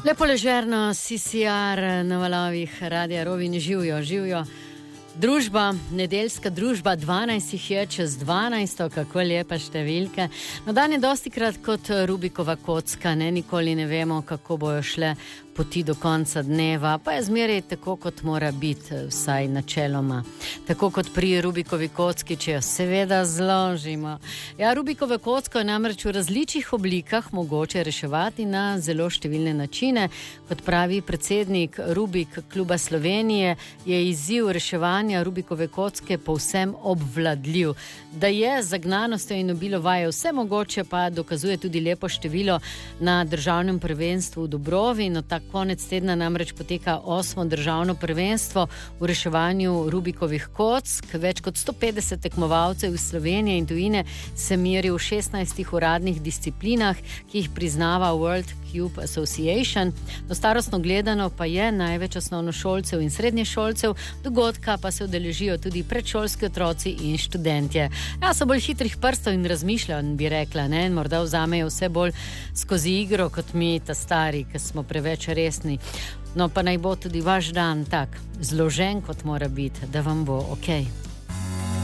Lepo ležerno, CCR na valovih Radia Rovinj, živijo. Družba, nedeljska družba, 12 jih je čez 12, kako lepa številka. No, dan je dostikrat kot Rubikova kocka, nikoli ne vemo, kako bojo šle poti do konca dneva, pa je zmeraj tako, kot mora biti, vsaj načeloma. Tako kot pri Rubikovi kocki, če jo seveda zložimo. Ja, Rubikove kocko je namreč v različnih oblikah mogoče reševati na zelo številne načine. Kot pravi predsednik Rubik kluba Slovenije, je izziv reševanja Rubikove kocke povsem obvladljiv. Da je z zagnanostjo in obilo vaje vse mogoče, pa dokazuje tudi lepo število na državnem prvenstvu v Dobrovi. No, ta konec tedna namreč poteka 8. državno prvenstvo v reševanju Rubikovih kock. Več kot 150 tekmovalcev iz Slovenije in tujine se meri v 16 uradnih disciplinah, ki jih priznava World Cube Association. No, starostno gledano pa je največ osnovnošolcev in srednješolcev, dogodka pa se udeležijo tudi predšolski otroci in študentje. Ja, so bolj hitrih prstov in razmišljanj, bi rekla, ne? Morda vzamejo vse bolj skozi igro, kot mi, ta stari, ki smo preveč resni. No, pa naj bo tudi vaš dan tak, zložen kot mora biti, da vam bo okej.